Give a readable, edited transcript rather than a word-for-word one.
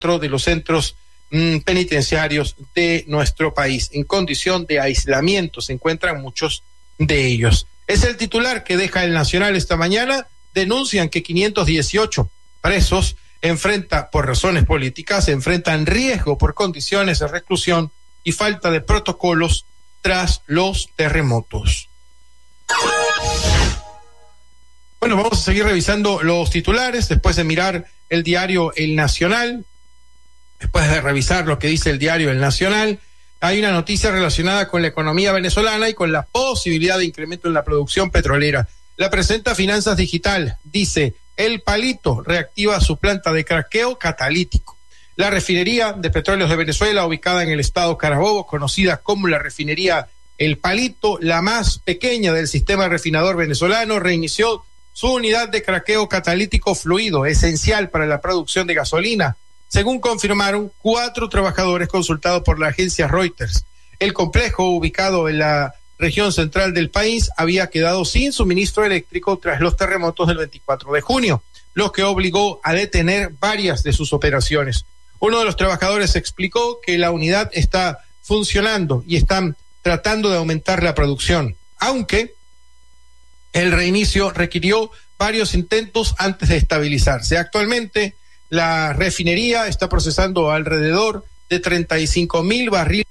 de los centros penitenciarios de nuestro país. En condición de aislamiento se encuentran muchos de ellos. Es el titular que deja el Nacional esta mañana. Denuncian que 518 presos por razones políticas, enfrentan riesgo por condiciones de reclusión y falta de protocolos tras los terremotos. Bueno, vamos a seguir revisando los titulares después de mirar el diario El Nacional. Después de revisar lo que dice el diario El Nacional, hay una noticia relacionada con la economía venezolana y con la posibilidad de incremento en la producción petrolera. La presenta Finanzas Digital. Dice, El Palito reactiva su planta de craqueo catalítico. La refinería de petróleos de Venezuela, ubicada en el estado Carabobo, conocida como la refinería El Palito, la más pequeña del sistema refinador venezolano, reinició su unidad de craqueo catalítico fluido, esencial para la producción de gasolina, según confirmaron 4 trabajadores consultados por la agencia Reuters. El complejo, ubicado en la región central del país, había quedado sin suministro eléctrico tras los terremotos del 24 de junio, lo que obligó a detener varias de sus operaciones. Uno de los trabajadores explicó que la unidad está funcionando y están tratando de aumentar la producción, aunque el reinicio requirió varios intentos antes de estabilizarse. Actualmente, la refinería está procesando alrededor de 35,000 barriles